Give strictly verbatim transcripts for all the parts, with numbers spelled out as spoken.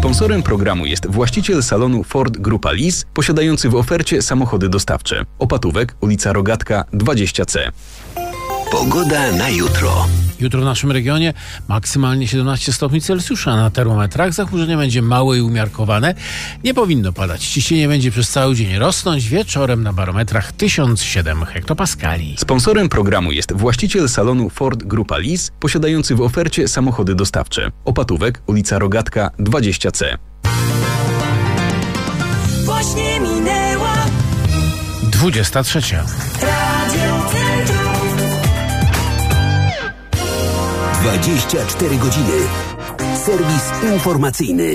Sponsorem programu jest właściciel salonu Ford Grupa Lis, posiadający w ofercie samochody dostawcze. Opatówek, ulica Rogatka dwadzieścia C. Pogoda na jutro. Jutro w naszym regionie maksymalnie siedemnaście stopni Celsjusza na termometrach. Zachmurzenie będzie małe i umiarkowane. Nie powinno padać. Ciśnienie będzie przez cały dzień rosnąć. Wieczorem na barometrach tysiąc siedem hektopaskali. Sponsorem programu jest właściciel salonu Ford Grupa Lis, posiadający w ofercie samochody dostawcze. Opatówek, ulica Rogatka dwadzieścia C. Właśnie minęła dwudziesta trzecia. Radio Centrum. dwadzieścia cztery godziny. Serwis informacyjny.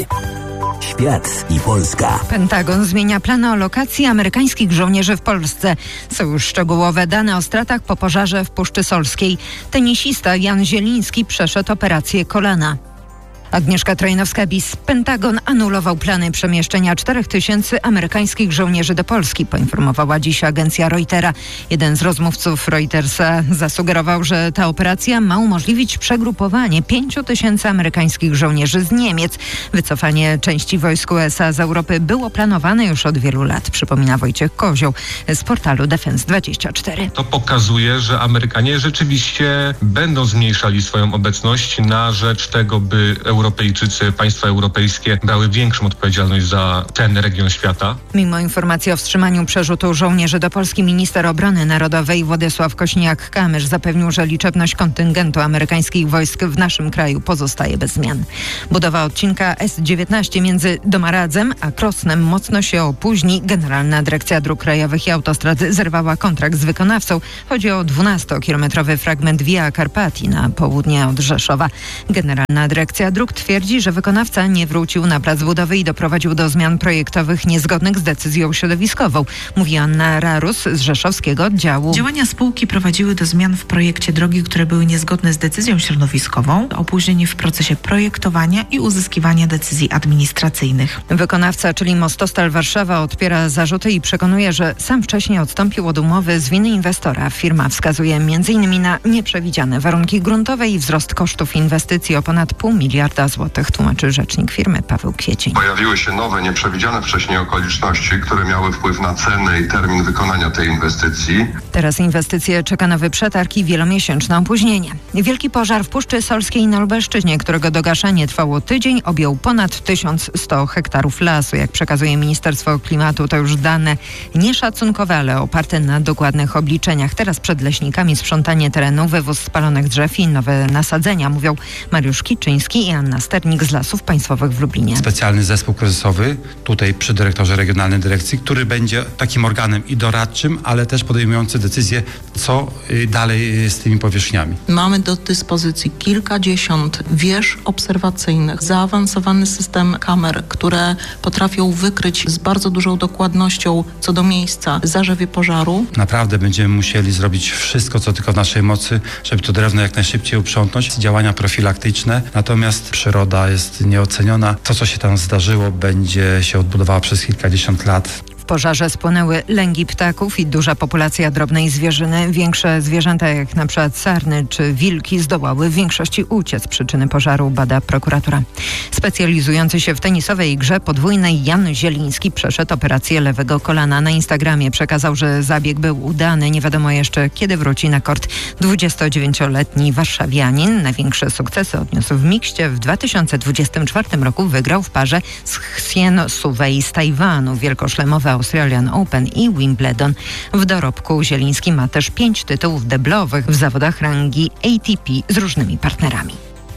Świat i Polska. Pentagon zmienia plany alokacji amerykańskich żołnierzy w Polsce. Są już szczegółowe dane o stratach po pożarze w Puszczy Solskiej. Tenisista Jan Zieliński przeszedł operację kolana. Agnieszka Trojnowska-Bis. Pentagon anulował plany przemieszczenia czterech tysięcy amerykańskich żołnierzy do Polski, poinformowała dziś agencja Reutera. Jeden z rozmówców Reutersa zasugerował, że ta operacja ma umożliwić przegrupowanie pięciu tysięcy amerykańskich żołnierzy z Niemiec. Wycofanie części wojsk U S A z Europy było planowane już od wielu lat, przypomina Wojciech Kozioł z portalu Defense dwadzieścia cztery. To pokazuje, że Amerykanie rzeczywiście będą zmniejszali swoją obecność na rzecz tego, by Europejczycy, państwa europejskie brały większą odpowiedzialność za ten region świata. Mimo informacji o wstrzymaniu przerzutu żołnierzy do Polski, minister obrony narodowej Władysław Kośniak-Kamysz zapewnił, że liczebność kontyngentu amerykańskich wojsk w naszym kraju pozostaje bez zmian. Budowa odcinka S dziewiętnaście między Domaradzem a Krosnem mocno się opóźni. Generalna Dyrekcja Dróg Krajowych i Autostrad zerwała kontrakt z wykonawcą. Chodzi o dwunastokilometrowy fragment Via Carpatii na południe od Rzeszowa. Generalna Dyrekcja Dróg twierdzi, że wykonawca nie wrócił na plac budowy i doprowadził do zmian projektowych niezgodnych z decyzją środowiskową, mówi Anna Rarus z rzeszowskiego oddziału. Działania spółki prowadziły do zmian w projekcie drogi, które były niezgodne z decyzją środowiskową, opóźnień w procesie projektowania i uzyskiwania decyzji administracyjnych. Wykonawca, czyli Mostostal Warszawa, odpiera zarzuty i przekonuje, że sam wcześniej odstąpił od umowy z winy inwestora. Firma wskazuje m in na nieprzewidziane warunki gruntowe i wzrost kosztów inwestycji o ponad pół miliarda złotych, tłumaczy rzecznik firmy Paweł Kwiecień. Pojawiły się nowe, nieprzewidziane wcześniej okoliczności, które miały wpływ na cenę i termin wykonania tej inwestycji. Teraz inwestycje czeka nowy przetarg i wielomiesięczne opóźnienie. Wielki pożar w Puszczy Solskiej na Lubelszczyźnie, którego dogaszanie trwało tydzień, objął ponad tysiąc sto hektarów lasu. Jak przekazuje Ministerstwo Klimatu, to już dane nieszacunkowe, ale oparte na dokładnych obliczeniach. Teraz przed leśnikami sprzątanie terenu, wywóz spalonych drzew i nowe nasadzenia, mówią Mariusz Kiczyński i Anna Sternik z Lasów Państwowych w Lublinie. Specjalny zespół kryzysowy tutaj przy dyrektorze regionalnej dyrekcji, który będzie takim organem i doradczym, ale też podejmujący decyzję, co dalej z tymi powierzchniami. Mamy do dyspozycji kilkadziesiąt wież obserwacyjnych, zaawansowany system kamer, które potrafią wykryć z bardzo dużą dokładnością co do miejsca zarzewie pożaru. Naprawdę będziemy musieli zrobić wszystko, co tylko w naszej mocy, żeby to drewno jak najszybciej uprzątnąć. Działania profilaktyczne, natomiast przyroda jest nieoceniona. To, co się tam zdarzyło, będzie się odbudowała przez kilkadziesiąt lat. W pożarze spłonęły lęgi ptaków i duża populacja drobnej zwierzyny. Większe zwierzęta, jak na przykład sarny czy wilki, zdołały w większości uciec. Przyczyny pożaru bada prokuratura. Specjalizujący się w tenisowej grze podwójnej Jan Zieliński przeszedł operację lewego kolana. Na Instagramie przekazał, że zabieg był udany. Nie wiadomo jeszcze, kiedy wróci na kort. dwudziestodziewięcioletni warszawianin największe sukcesy odniósł w mikście. W dwa tysiące dwudziestym czwartym roku wygrał w parze z Hsien Suwei z Tajwanu. Wielkoszlemowe Australian Open i Wimbledon. W dorobku Zieliński ma też pięć tytułów deblowych w zawodach rangi A T P z różnymi partnerami.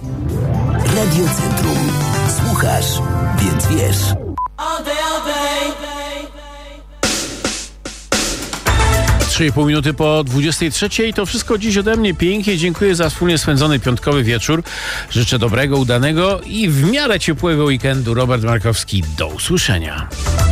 Radio Centrum. Słuchasz, więc wiesz. trzy i pół minuty po dwudziestej trzeciej. To wszystko dziś ode mnie. Pięknie dziękuję za wspólnie spędzony piątkowy wieczór. Życzę dobrego, udanego i w miarę ciepłego weekendu. Robert Markowski. Do usłyszenia.